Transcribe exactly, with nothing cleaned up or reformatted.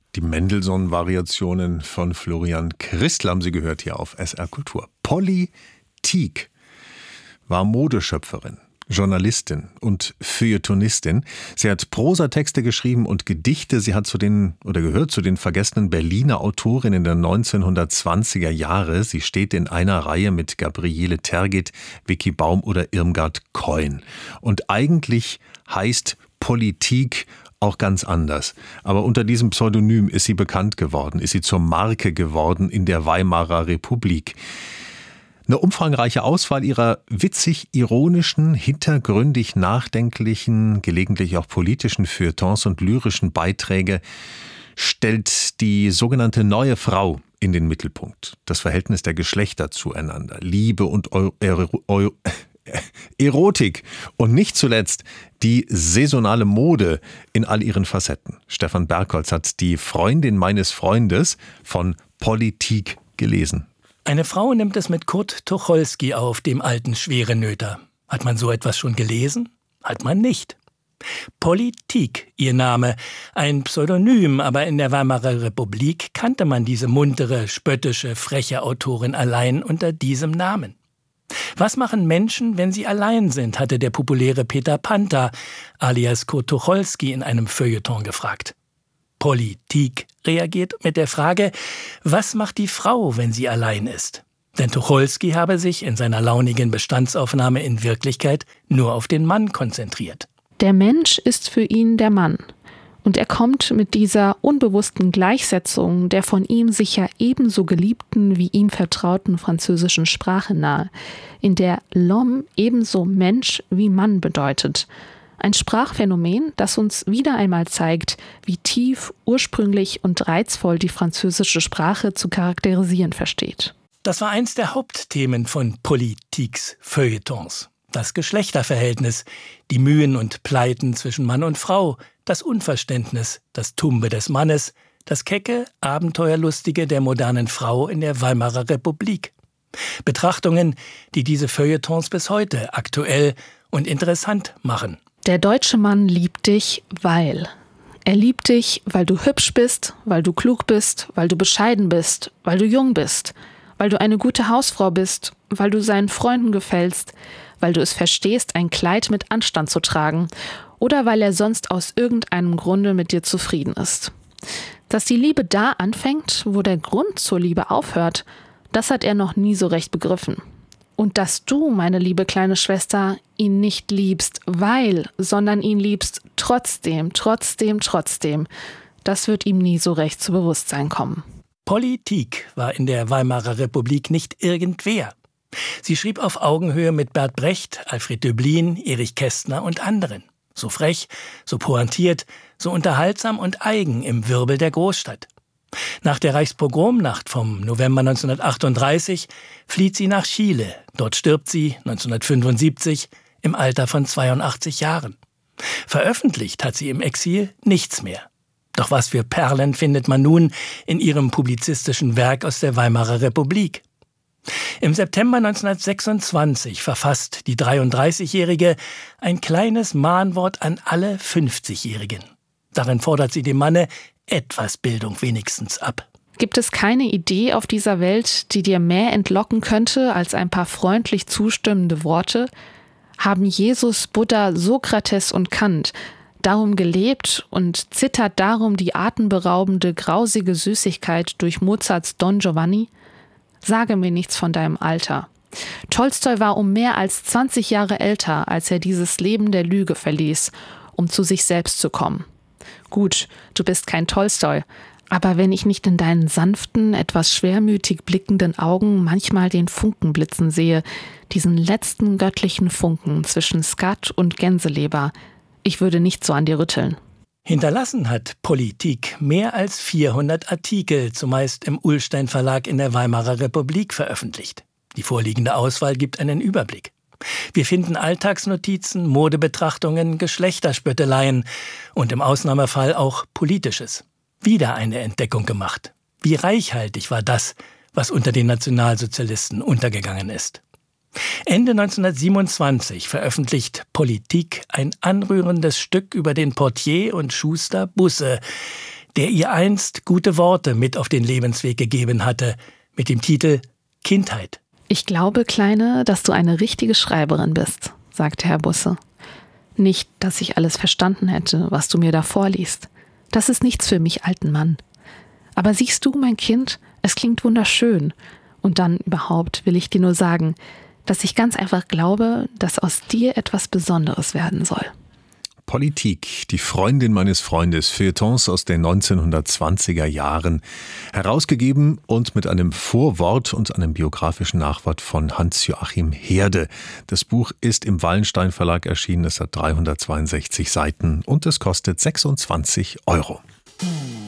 Die Mendelssohn-Variationen von Florian Christl haben Sie gehört hier auf S R Kultur. Polly Tieck war Modeschöpferin, Journalistin und Feuilletonistin. Sie hat Prosatexte geschrieben und Gedichte. Sie hat zu den oder gehört zu den vergessenen Berliner Autorinnen der neunzehnhundertzwanziger Jahre. Sie steht in einer Reihe mit Gabriele Tergit, Vicky Baum oder Irmgard Keun. Und eigentlich heißt Polly Tieck auch ganz anders. Aber unter diesem Pseudonym ist sie bekannt geworden, ist sie zur Marke geworden in der Weimarer Republik. Eine umfangreiche Auswahl ihrer witzig-ironischen, hintergründig nachdenklichen, gelegentlich auch politischen Feuilletons und lyrischen Beiträge stellt die sogenannte Neue Frau in den Mittelpunkt. Das Verhältnis der Geschlechter zueinander, Liebe und Eu- Eu- Eu- Erotik und nicht zuletzt die saisonale Mode in all ihren Facetten. Stefan Bergholz hat die Freundin meines Freundes von Polly Tieck gelesen. Eine Frau nimmt es mit Kurt Tucholsky auf, dem alten Schwerenöter. Hat man so etwas schon gelesen? Hat man nicht. Polly Tieck, ihr Name, ein Pseudonym, aber in der Weimarer Republik kannte man diese muntere, spöttische, freche Autorin allein unter diesem Namen. Was machen Menschen, wenn sie allein sind, hatte der populäre Peter Panther, alias Kurt Tucholsky, in einem Feuilleton gefragt. Polly Tieck reagiert mit der Frage, was macht die Frau, wenn sie allein ist? Denn Tucholsky habe sich in seiner launigen Bestandsaufnahme in Wirklichkeit nur auf den Mann konzentriert. Der Mensch ist für ihn der Mann. Und er kommt mit dieser unbewussten Gleichsetzung der von ihm sicher ebenso geliebten wie ihm vertrauten französischen Sprache nahe, in der l'homme ebenso Mensch wie Mann bedeutet. Ein Sprachphänomen, das uns wieder einmal zeigt, wie tief, ursprünglich und reizvoll die französische Sprache zu charakterisieren versteht. Das war eins der Hauptthemen von Polly Tiecks Feuilletons. Das Geschlechterverhältnis, die Mühen und Pleiten zwischen Mann und Frau, das Unverständnis, das Tumbe des Mannes, das kecke, abenteuerlustige der modernen Frau in der Weimarer Republik. Betrachtungen, die diese Feuilletons bis heute aktuell und interessant machen. Der deutsche Mann liebt dich, weil. Er liebt dich, weil du hübsch bist, weil du klug bist, weil du bescheiden bist, weil du jung bist, weil du eine gute Hausfrau bist, weil du seinen Freunden gefällst, weil du es verstehst, ein Kleid mit Anstand zu tragen oder weil er sonst aus irgendeinem Grunde mit dir zufrieden ist. Dass die Liebe da anfängt, wo der Grund zur Liebe aufhört, das hat er noch nie so recht begriffen. Und dass du, meine liebe kleine Schwester, ihn nicht liebst, weil, sondern ihn liebst trotzdem, trotzdem, trotzdem, das wird ihm nie so recht zu Bewusstsein kommen. Polly Tieck war in der Weimarer Republik nicht irgendwer. Sie schrieb auf Augenhöhe mit Bert Brecht, Alfred Döblin, Erich Kästner und anderen. So frech, so pointiert, so unterhaltsam und eigen im Wirbel der Großstadt. Nach der Reichspogromnacht vom November neunzehnhundertachtunddreißig flieht sie nach Chile. Dort stirbt sie neunzehnhundertfünfundsiebzig im Alter von zweiundachtzig Jahren. Veröffentlicht hat sie im Exil nichts mehr. Doch was für Perlen findet man nun in ihrem publizistischen Werk aus der Weimarer Republik? Im September neunzehnhundertsechsundzwanzig verfasst die dreiunddreißigjährige ein kleines Mahnwort an alle fünfzigjährigen. Darin fordert sie dem Manne etwas Bildung wenigstens ab. Gibt es keine Idee auf dieser Welt, die dir mehr entlocken könnte als ein paar freundlich zustimmende Worte? Haben Jesus, Buddha, Sokrates und Kant darum gelebt und zittert darum die atemberaubende, grausige Süßigkeit durch Mozarts Don Giovanni? Sage mir nichts von deinem Alter. Tolstoi war um mehr als zwanzig Jahre älter, als er dieses Leben der Lüge verließ, um zu sich selbst zu kommen. Gut, du bist kein Tolstoi, aber wenn ich nicht in deinen sanften, etwas schwermütig blickenden Augen manchmal den Funken blitzen sehe, diesen letzten göttlichen Funken zwischen Skat und Gänseleber, ich würde nicht so an dir rütteln. Hinterlassen hat Polly Tieck mehr als vierhundert Artikel, zumeist im Ullstein Verlag in der Weimarer Republik veröffentlicht. Die vorliegende Auswahl gibt einen Überblick. Wir finden Alltagsnotizen, Modebetrachtungen, Geschlechterspötteleien und im Ausnahmefall auch Politisches. Wieder eine Entdeckung gemacht. Wie reichhaltig war das, was unter den Nationalsozialisten untergegangen ist. Ende neunzehnhundertsiebenundzwanzig veröffentlicht Polly Tieck ein anrührendes Stück über den Portier und Schuster Busse, der ihr einst gute Worte mit auf den Lebensweg gegeben hatte, mit dem Titel Kindheit. Ich glaube, Kleine, dass du eine richtige Schreiberin bist, sagte Herr Busse. Nicht, dass ich alles verstanden hätte, was du mir da vorliest. Das ist nichts für mich, alten Mann. Aber siehst du, mein Kind, es klingt wunderschön. Und dann überhaupt will ich dir nur sagen, dass ich ganz einfach glaube, dass aus dir etwas Besonderes werden soll. Politik, die Freundin meines Freundes, Feuilletons aus den neunzehnhundertzwanziger Jahren, herausgegeben und mit einem Vorwort und einem biografischen Nachwort von Hans-Joachim Herde. Das Buch ist im Wallenstein Verlag erschienen, es hat dreihundertzweiundsechzig Seiten und es kostet sechsundzwanzig Euro.